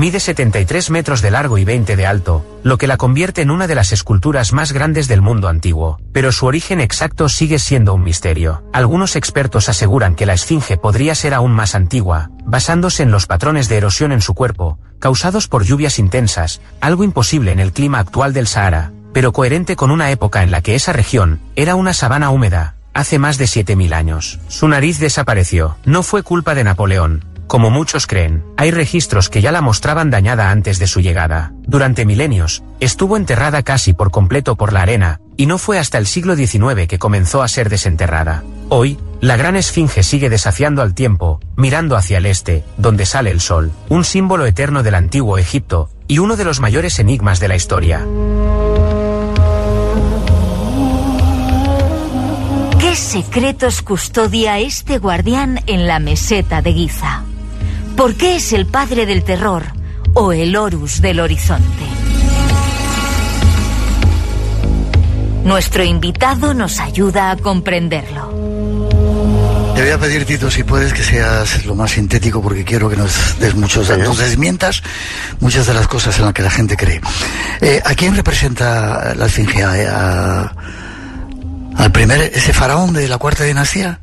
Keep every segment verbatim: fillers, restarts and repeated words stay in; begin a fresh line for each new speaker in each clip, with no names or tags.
Mide setenta y tres metros de largo y veinte de alto, lo que la convierte en una de las esculturas más grandes del mundo antiguo, pero su origen exacto sigue siendo un misterio. Algunos expertos aseguran que la esfinge podría ser aún más antigua, basándose en los patrones de erosión en su cuerpo, causados por lluvias intensas, algo imposible en el clima actual del Sahara, pero coherente con una época en la que esa región era una sabana húmeda, hace más de siete mil años. Su nariz desapareció. No fue culpa de Napoleón, como muchos creen. Hay registros que ya la mostraban dañada antes de su llegada. Durante milenios, estuvo enterrada casi por completo por la arena, y no fue hasta el siglo diecinueve que comenzó a ser desenterrada. Hoy, la gran esfinge sigue desafiando al tiempo, mirando hacia el este, donde sale el sol, un símbolo eterno del antiguo Egipto, y uno de los mayores enigmas de la historia.
¿Qué secretos custodia este guardián en la meseta de Giza? ¿Por qué es el padre del terror o el Horus del horizonte? Nuestro invitado nos ayuda a comprenderlo.
Te voy a pedir, Tito, si puedes, que seas lo más sintético, porque quiero que nos des muchos datos, desmientas muchas de las cosas en las que la gente cree. Eh, ¿A quién representa la esfinge? ¿A, a, al primer, ese faraón de la cuarta dinastía?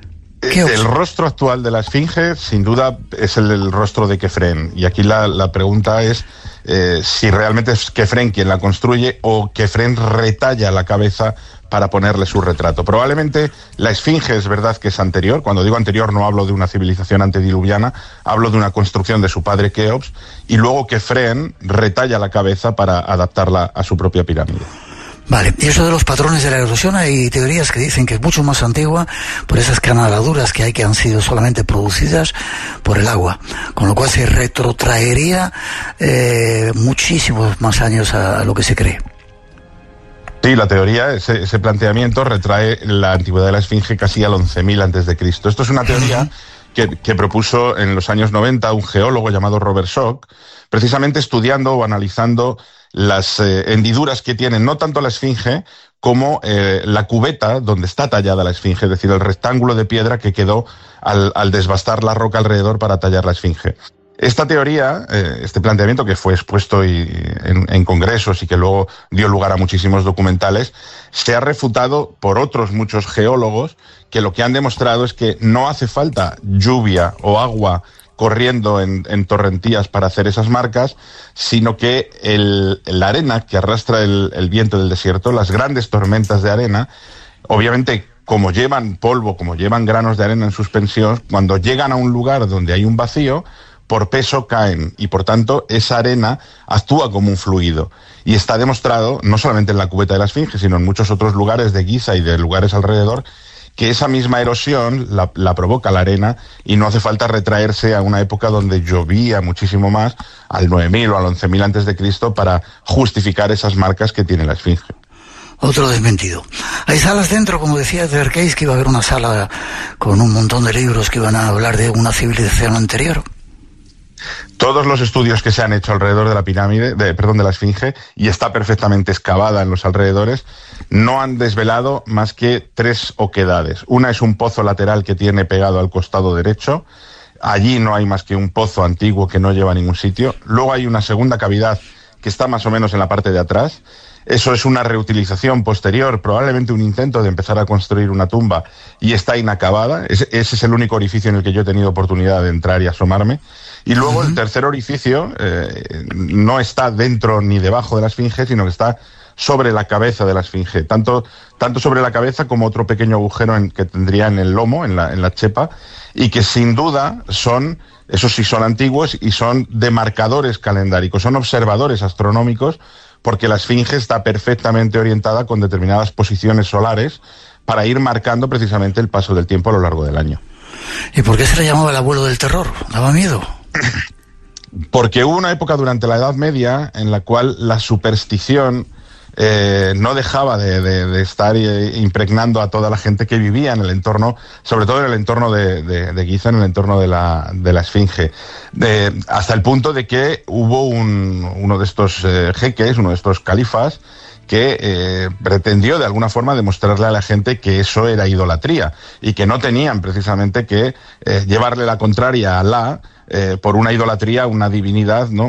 El rostro actual de la esfinge, sin duda, es el, el rostro de Kefren. Y aquí la, la pregunta es eh, si realmente es Kefren quien la construye o Kefren retalla la cabeza para ponerle su retrato. Probablemente la esfinge es verdad que es anterior. Cuando digo anterior no hablo de una civilización antediluviana, hablo de una construcción de su padre Keops, y luego Kefren retalla la cabeza para adaptarla a su propia pirámide.
Vale, y eso de los patrones de la erosión, hay teorías que dicen que es mucho más antigua por esas canaladuras que hay, que han sido solamente producidas por el agua, con lo cual se retrotraería eh, muchísimos más años a, a lo que se cree.
Sí, la teoría, ese, ese planteamiento retrae la antigüedad de la esfinge casi al once mil antes de Cristo. Esto es una teoría que, que propuso en los años noventa un geólogo llamado Robert Schoch, precisamente estudiando o analizando las eh, hendiduras que tiene no tanto la esfinge como eh, la cubeta donde está tallada la esfinge, es decir, el rectángulo de piedra que quedó al, al desbastar la roca alrededor para tallar la esfinge. Esta teoría, eh, este planteamiento que fue expuesto y, en, en congresos y que luego dio lugar a muchísimos documentales, se ha refutado por otros muchos geólogos que lo que han demostrado es que no hace falta lluvia o agua corriendo en, en torrentías para hacer esas marcas, sino que el, la arena que arrastra el, el viento del desierto, las grandes tormentas de arena, obviamente como llevan polvo, como llevan granos de arena en suspensión, cuando llegan a un lugar donde hay un vacío, por peso caen y por tanto esa arena actúa como un fluido. Y está demostrado, no solamente en la cubeta de la esfinge, sino en muchos otros lugares de Giza y de lugares alrededor, que esa misma erosión la, la provoca la arena y no hace falta retraerse a una época donde llovía muchísimo más, al nueve mil o al once mil antes de Cristo, para justificar esas marcas que tiene la esfinge.
Otro desmentido. Hay salas dentro, como decía Edgar Cayce, que iba a haber una sala con un montón de libros que iban a hablar de una civilización anterior.
Todos los estudios que se han hecho alrededor de la pirámide, de, perdón, de la esfinge, y está perfectamente excavada en los alrededores, no han desvelado más que tres oquedades. Una es un pozo lateral que tiene pegado al costado derecho. Allí no hay más que un pozo antiguo que no lleva a ningún sitio. Luego hay una segunda cavidad que está más o menos en la parte de atrás. Eso es una reutilización posterior, probablemente un intento de empezar a construir una tumba, y está inacabada. Ese, ese es el único orificio en el que yo he tenido oportunidad de entrar y asomarme. Y luego el tercer orificio eh, no está dentro ni debajo de la esfinge, sino que está sobre la cabeza de la esfinge, tanto, tanto sobre la cabeza como otro pequeño agujero en, que tendría en el lomo, en la, en la chepa, y que sin duda son, esos sí son antiguos y son demarcadores calendáricos, son observadores astronómicos, porque la esfinge está perfectamente orientada con determinadas posiciones solares para ir marcando precisamente el paso del tiempo a lo largo del año.
¿Y por qué se le llamaba el abuelo del terror? ¿Daba miedo?
Porque hubo una época durante la Edad Media en la cual la superstición eh, no dejaba de, de, de estar impregnando a toda la gente que vivía en el entorno, sobre todo en el entorno de, de, de Giza, en el entorno de la, de la esfinge, de, hasta el punto de que hubo un, uno de estos eh, jeques, uno de estos califas, que eh, pretendió de alguna forma demostrarle a la gente que eso era idolatría y que no tenían precisamente que eh, llevarle la contraria a Alá eh, por una idolatría, una divinidad, ¿no?,